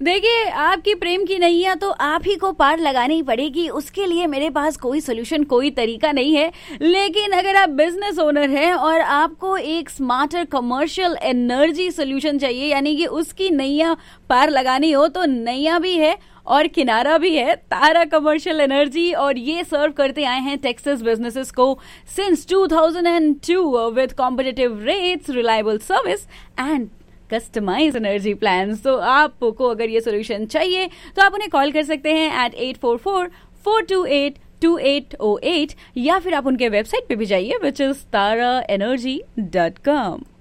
देखिए, आपकी प्रेम की नैया तो आप ही को पार लगानी पड़ेगी। उसके लिए मेरे पास कोई सोल्यूशन, कोई तरीका नहीं है। लेकिन अगर आप बिजनेस ओनर हैं और आपको एक स्मार्टर कमर्शियल एनर्जी सोल्यूशन चाहिए, यानी कि उसकी नैया पार लगानी हो, तो नैया भी है और किनारा भी है, तारा कमर्शियल एनर्जी। और ये सर्व करते आए हैं टेक्सास बिजनेसेस को since 2002 with competitive rates, reliable service and customise energy plan. तो आपको अगर ये सोल्यूशन चाहिए तो आप उन्हें कॉल कर सकते हैं at 844-428-2808 या फिर आप उनके वेबसाइट पे भी जाइए, which is taraenergy.com।